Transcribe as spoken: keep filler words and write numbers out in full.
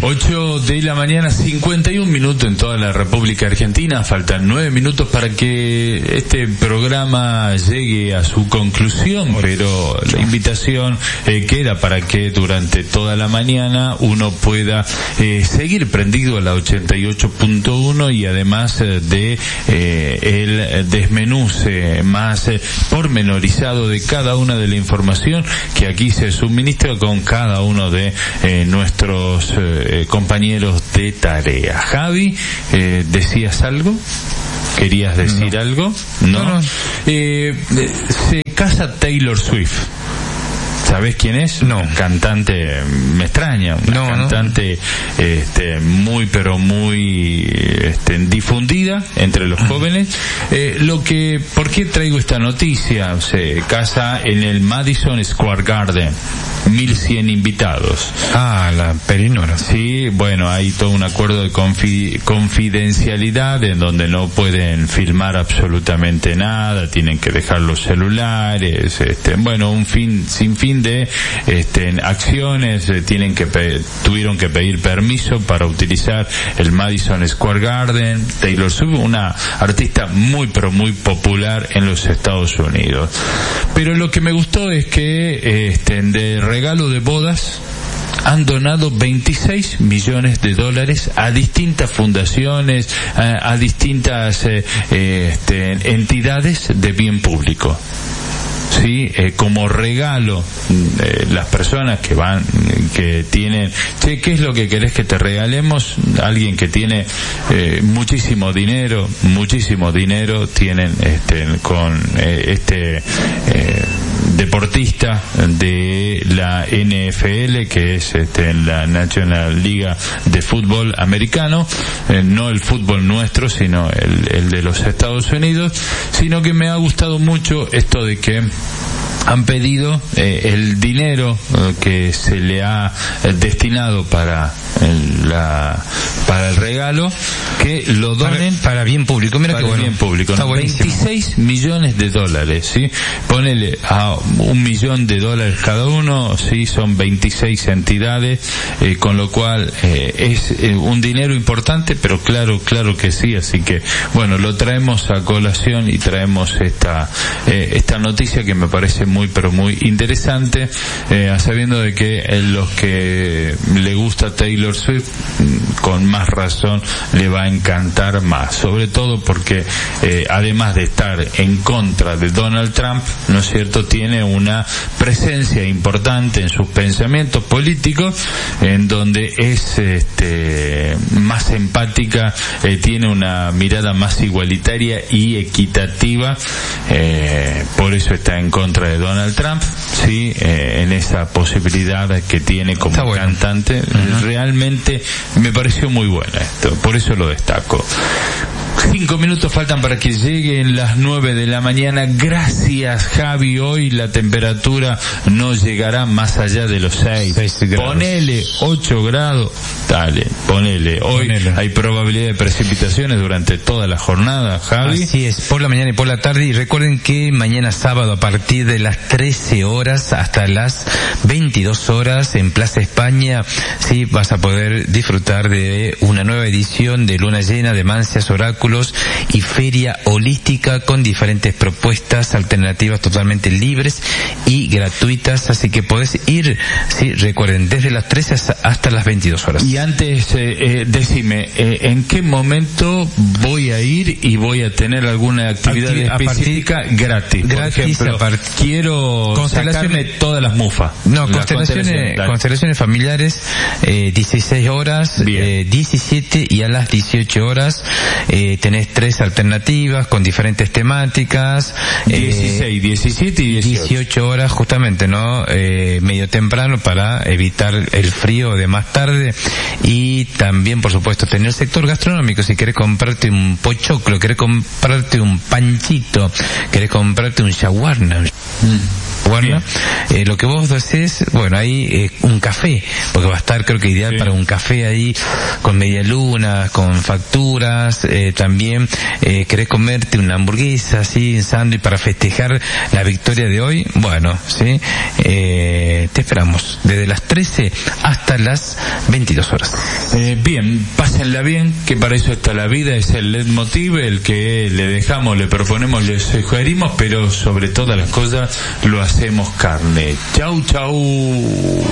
ocho de la mañana, cincuenta y un minutos en toda la República Argentina. Faltan nueve minutos para que este programa llegue a su conclusión, pero la invitación eh, queda para que durante toda la mañana uno pueda eh, seguir prendido a la ochenta y ocho punto uno y además eh, de eh, el desmenuce más eh, pormenorizado de cada una de la información que aquí se suministra con cada uno de eh, nuestros eh, compañeros de tarea. Javi, eh, ¿decías algo? ¿Querías decir no. algo? No. no, no. Eh, se casa Taylor Swift. ¿Sabés quién es? No. Cantante, me extraña, una no, cantante no. este muy pero muy este, difundida entre los jóvenes. Eh, lo que, ¿por qué traigo esta noticia? Se casa en el Madison Square Garden, mil cien invitados. Ah, la Perinora. Sí, bueno, hay todo un acuerdo de confi- confidencialidad en donde no pueden filmar absolutamente nada, tienen que dejar los celulares, este, bueno, un fin, sin fin de este, acciones, eh, tienen que pe- tuvieron que pedir permiso para utilizar el Madison Square Garden. Taylor Swift, una artista muy pero muy popular en los Estados Unidos. Pero lo que me gustó es que este, de regalo de bodas han donado veintiséis millones de dólares a distintas fundaciones, a, a distintas eh, eh, este, entidades de bien público. Sí, eh, como regalo, eh, las personas que van, que tienen, che, ¿qué es lo que querés que te regalemos? Alguien que tiene eh, muchísimo dinero, muchísimo dinero tienen este, con eh, este eh, deportista de la N F L, que es este, la National Liga de Fútbol Americano, eh, no el fútbol nuestro, sino el, el de los Estados Unidos, sino que me ha gustado mucho esto de que han pedido eh, el dinero eh, que se le ha eh, destinado para el, la para el regalo, que lo donen para, para bien público. Mira para que bueno, bien público, ¿no? veintiséis millones de dólares, ¿sí? Ponele a un millón de dólares cada uno, sí, son veintiséis entidades, eh, con lo cual eh, es eh, un dinero importante, pero claro, claro que sí, así que bueno, lo traemos a colación y traemos esta eh, esta noticia que me parece muy pero muy interesante, eh, sabiendo de que eh, los que le gusta Taylor Swift con más razón le va a encantar más, sobre todo porque eh, además de estar en contra de Donald Trump, ¿no es cierto?, tiene una presencia importante en sus pensamientos políticos, en donde es este más empática, eh, tiene una mirada más igualitaria y equitativa, eh, por eso está en contra de Donald Trump, sí, eh, en esa posibilidad que tiene como bueno. cantante. Uh-huh. Realmente me pareció muy buena esto, por eso lo destaco. Cinco minutos faltan para que lleguen las nueve de la mañana. Gracias, Javi. Hoy la temperatura no llegará más allá de los seis. Ponele ocho grados. Dale, ponele. Hoy ponele. Hay probabilidad de precipitaciones durante toda la jornada, Javi. Así es, por la mañana y por la tarde. Y recuerden que mañana sábado a partir de las trece horas hasta las veintidós horas en Plaza España, sí, vas a poder disfrutar de una nueva edición de Luna Llena, de Mancias, Oráculos y feria holística con diferentes propuestas alternativas totalmente libres y gratuitas, así que podés ir, sí, recuerden, desde las trece hasta las veintidós horas. Y antes, eh, eh, decime, eh, ¿en qué momento voy a ir y voy a tener alguna actividad Activ- específica partir, gratis? Gratis, por ejemplo, part- quiero sacarme todas las mufas. No, constelaciones, constelaciones familiares, eh, dieciséis horas, eh, diecisiete y a las dieciocho horas, eh, tenés tres alternativas con diferentes temáticas. dieciséis, eh, diecisiete y dieciocho. dieciocho horas justamente, ¿no? Eh, medio temprano para evitar el frío de más tarde. Y también, por supuesto, tener el sector gastronómico. Si querés comprarte un pochoclo, querés comprarte un panchito, querés comprarte un shawarma, Mm. Bueno, eh, lo que vos decís, bueno, ahí eh, un café, porque va a estar creo que ideal sí. para un café ahí con media luna, con facturas, eh, también eh, querés comerte una hamburguesa así, un sándwich para festejar la victoria de hoy, bueno, sí, eh, te esperamos desde las trece hasta las veintidós horas. Eh, bien, pásenla bien, que para eso está la vida, es el leitmotiv, el que le dejamos, le proponemos, le sugerimos, pero sobre todas las cosas lo hacemos carne. Chau, chau.